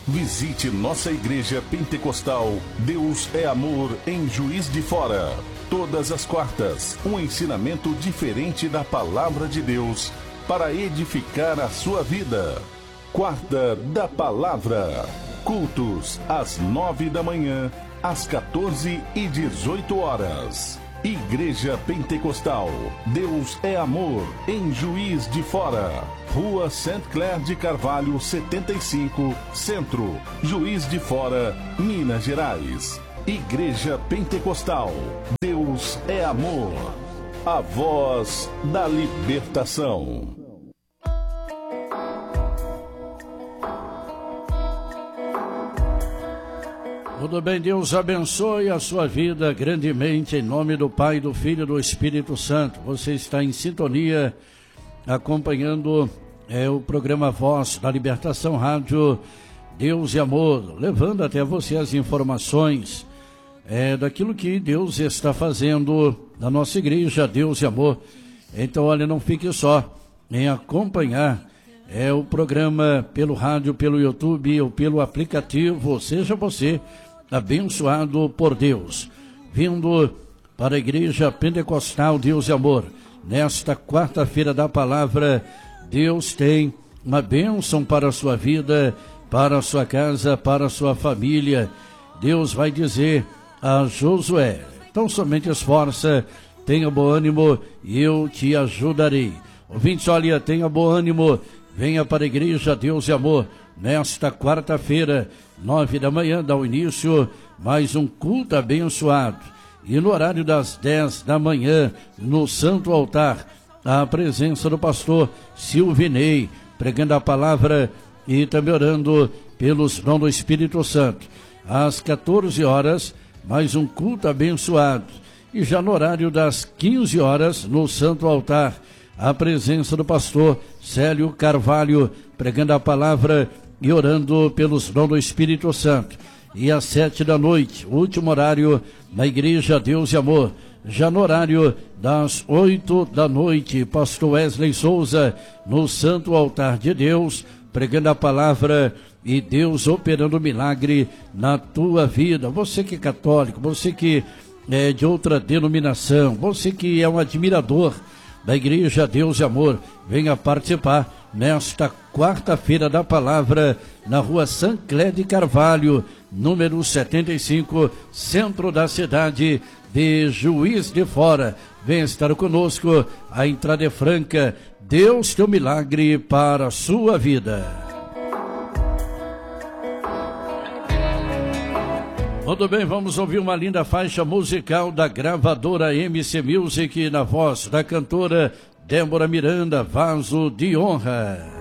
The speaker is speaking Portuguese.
Visite nossa igreja pentecostal Deus é Amor em Juiz de Fora. Todas as quartas, um ensinamento diferente da palavra de Deus para edificar a sua vida. Quarta da Palavra. Cultos às 9 da manhã, às 14 e 18 horas. Igreja Pentecostal Deus é Amor em Juiz de Fora. Rua Saint Clair de Carvalho 75, Centro, Juiz de Fora, Minas Gerais. Igreja Pentecostal Deus é Amor. A voz da libertação. Tudo bem, Deus abençoe a sua vida grandemente, em nome do Pai, do Filho e do Espírito Santo. Você está em sintonia, acompanhando o programa Voz da Libertação Rádio Deus e Amor, levando até você as informações daquilo que Deus está fazendo na nossa igreja Deus e Amor. Então, olha, não fique só em acompanhar o programa pelo rádio, pelo YouTube ou pelo aplicativo. Seja você abençoado por Deus, vindo para a Igreja Pentecostal Deus e Amor. Nesta quarta-feira da palavra, Deus tem uma bênção para a sua vida, para a sua casa, para a sua família. Deus vai dizer a Josué: então somente esforça, tenha bom ânimo e eu te ajudarei. Ouvintes, olha, tenha bom ânimo, venha para a Igreja Deus e Amor. Nesta quarta-feira, 9 da manhã, dá o início mais um culto abençoado. E no horário das 10 da manhã, no Santo Altar, a presença do pastor Silvinei, pregando a palavra e também orando pelos dons do Espírito Santo. Às 14 horas, mais um culto abençoado. E já no horário das 15 horas, no Santo Altar, a presença do pastor Célio Carvalho, pregando a palavra e orando pelos dons do Espírito Santo. E às 7 da noite, último horário, na Igreja Deus e Amor. Já no horário das 8 da noite, pastor Wesley Souza, no Santo Altar de Deus, pregando a palavra e Deus operando milagre na tua vida. Você que é católico, você que é de outra denominação, você que é um admirador da Igreja Deus e Amor, venha participar nesta quarta-feira da palavra, na rua Saint Clair de Carvalho, número 75, centro da cidade de Juiz de Fora. Venha estar conosco, a entrada é franca. Deus tem um milagre para a sua vida. Muito bem, vamos ouvir uma linda faixa musical da gravadora MC Music, na voz da cantora Débora Miranda, Vaso de Honra.